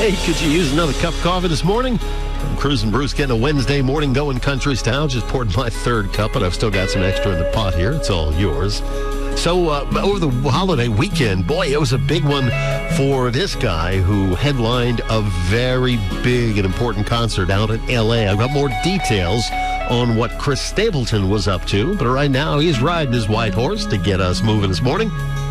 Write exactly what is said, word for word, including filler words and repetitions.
Hey, could you use another cup of coffee this morning? I'm Cruising Bruce, getting a Wednesday morning going country style. Just poured my third cup, but I've still got some extra in the pot here. It's all yours. So uh, over the holiday weekend, boy, it was a big one for this guy who headlined a very big and important concert out in L A. I've got more details on what Chris Stapleton was up to, but right now he's riding his white horse to get us moving this morning.